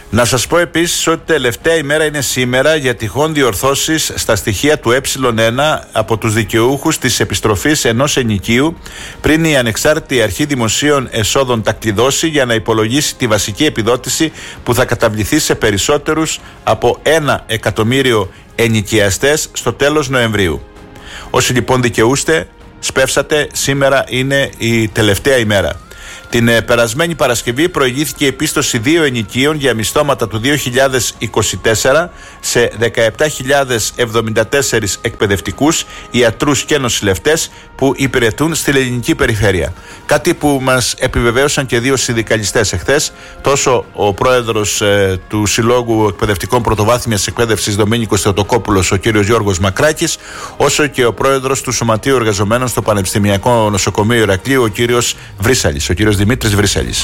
Να σας πω επίσης ότι τελευταία ημέρα είναι σήμερα για τυχόν διορθώσεις στα στοιχεία του Ε1 από τους δικαιούχους της επιστροφής ενός ενοικίου πριν η Ανεξάρτητη Αρχή Δημοσίων Εσόδων τα κλειδώσει για να υπολογίσει τη βασική επιδότηση που θα καταβληθεί σε περισσότερους από 1 εκατομμύριο ενοικιαστές στο τέλος Νοεμβρίου. Όσοι λοιπόν δικαιούστε, σπεύσατε, σήμερα είναι η τελευταία ημέρα. Την περασμένη Παρασκευή προηγήθηκε η πίστοση 2 ενοικίων για μισθώματα του 2024 σε 17.074 εκπαιδευτικούς, ιατρούς και νοσηλευτές που υπηρετούν στην ελληνική περιφέρεια. Κάτι που μας επιβεβαίωσαν και 2 συνδικαλιστές εχθές, τόσο ο πρόεδρος του Συλλόγου Εκπαιδευτικών Πρωτοβάθμιας Εκπαίδευσης Δομήνικος Θεοτοκόπουλος, ο κύριος Γιώργος Μακράκης, όσο και ο πρόεδρος του Σωματείου Εργαζομένων στο Πανεπιστημιακό Νοσοκομείο Ηρακλείου, ο κύριος Βρύσαλης, ο κύριος Δημήτρης Βρύσαλης.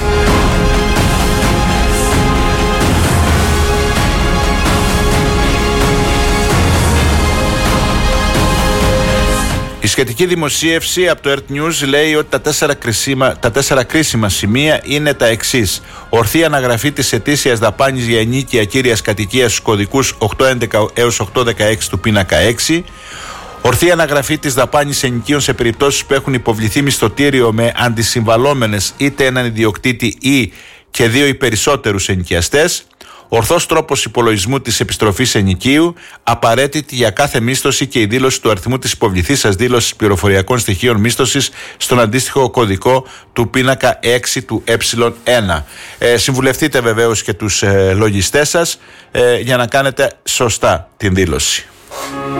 Η σχετική δημοσίευση από το Earth News λέει ότι τα 4 κρίσιμα σημεία είναι τα εξής: ορθή αναγραφή της ετήσιας δαπάνης για ενίκεια κύριας κατοικίας στους κωδικούς 811 έως 816 του πίνακα 6, ορθή αναγραφή της δαπάνης ενοικίων σε περιπτώσεις που έχουν υποβληθεί μισθωτήριο με αντισυμβαλόμενες είτε έναν ιδιοκτήτη ή και 2 ή περισσότερους ενοικιαστές, ορθός τρόπος υπολογισμού της επιστροφής ενοικίου, απαραίτητη για κάθε μίσθωση και η δήλωση του αριθμού της υποβληθής σας δήλωσης πληροφοριακών στοιχείων μίσθωσης στον αντίστοιχο κωδικό του πίνακα 6 του Ε1. Συμβουλευτείτε βεβαίως και τους λογιστές σας για να κάνετε σωστά την δήλωση.